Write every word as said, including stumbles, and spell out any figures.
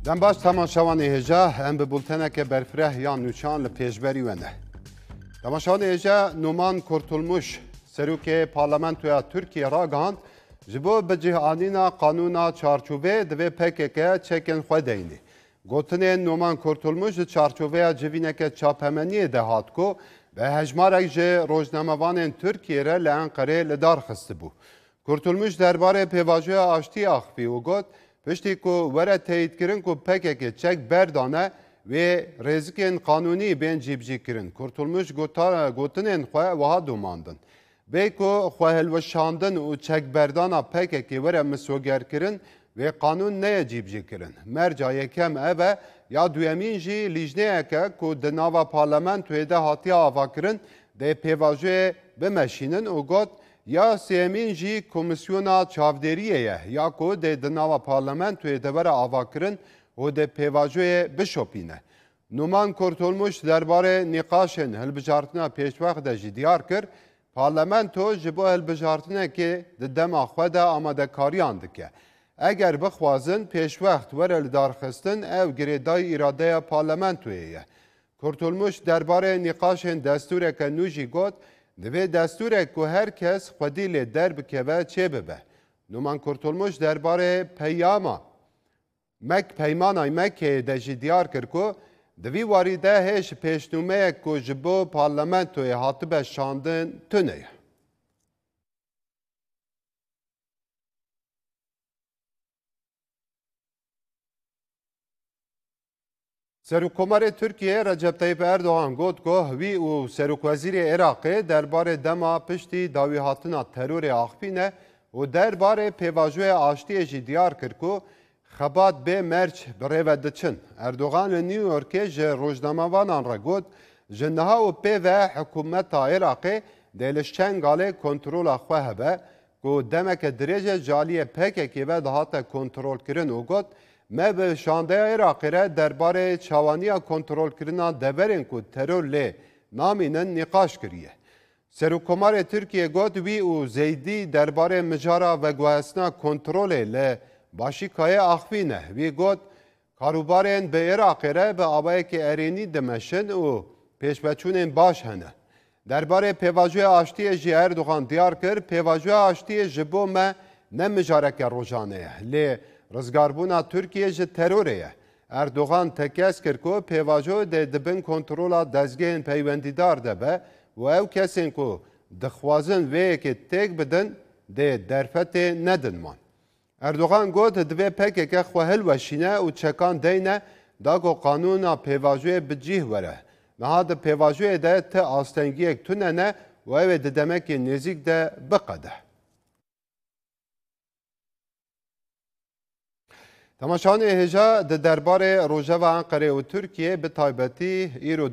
Dem baş temaşavan hêja em bi bulteneke berfireh yan nûçan li pêşberî we ne. Temaşavan hêja Numan Kurtulmuş serokê Parlamentoya Tirkiye ragihand ji bo bicîhanîna qanûna çarçûvê divê P K K çekên xwe deyînê. Gotinên Numan Kurtulmuş ji çarçûveya civîneke çaphemeniyê de hat ku bi hejmarek ji rojnamevanên Tirkiye re li Enqereyê li dar xistibû. Kurtulmuş derbarê pêvajoya aştiyê axivî û got piştî ku were teyîdkirin ku P K K çek berdane wê rêzikên qanûnî bên cîbicîkirin. Kurtulmuş gotinên xwe wiha domandin. Bê ku xwe hilweşandin û çekberdana P K K were misogerkirin wê qanûn neye cîbicîkirin. Merca yekem ev e ya duyemîn jî lijneyeke ku di nava parlamentoyê de hatiye avakirin dê pêvajoyê bimeşînin û got ya sêmîn jî komisyona çavderiyê ye ya ku dê di nava parlamentoyê de were avakirin û dê pêvajoyê bişopîne. Numan Kurtulmuş derbarê nîqaşên hilbijartina pêşvex de jî diyar kir, parlamento ji bo hilbijartinekê di dema xwe de amadekariyan dike. Eger bixwazin pêşvext were li darxistin ev girêdayî îradeya parlamentoyê ye. Kurtulmuş derbarê nîqaşên destûreke nû jî got divê destûrek ku her kes xwedî lê derbikeve çê bibe. Numan Kurtulmuş derbarê peyama Mek peymana Mekkeyê de jî diyar kir ku di vî warî de hêj pêşnûmeyek ku ji bo parlamentoyê hatibe şandin tune ye. Serokkomarê Tirkiye Recep Tayyip Erdoğan got ku wî û Serokwezîrê Iraqê derbarê dema piştî dawî hatina terorê axivîne û derbarê pêvajoya aştiyê jî diyar kir ku xebat bê merç bi rêve diçin. Erdoğan li New Yorkê ji rojnamevanan re got ji niha û pê ve hikûmeta Iraqê dê li şengalê kontrola xwe hebe ku demeke dirêj caliyê P K K ve dihate kontrolkirin û got me bi şandeya Iraqê re derbarê çawaniya kontrolkirina deverên ku teror lê namînin nîqaş kiriye. Serokkomarê Tirkiye got wî û Zeydî derbarê mijara veguhestina kontrolê li Başîkayê axivîne. Wî got karûbarên bi Iraqê re bi awayekî erênî dimeşin û pêşveçûnên baş hene. Derbarê pêvajoya aştiyê jî Erdoğan diyar kir, pêvajoya aştiyê ji bo me ne mijareke rojane ye. Lê rizgarbûna Tirkiye ji terorê ye. Erdoğan tekez kir ku pêvajo dê dibin kontrola dezgehên peywendîdar de be û ew kesên ku dixwazin vê yekê têk bidin dê derfetê nedin man. Erdoğan got divê P K K xwe hilweşîne û çekan deyne da ku qanûna pêvajoyê bi cih were. Niha di pêvajoyê de ti astengiyek tune ne û ew ê di demekê nêzik de biqede. Temaşanê hêja di derbarê Rojava Enqereyê û Tirkiye bi taybetî îro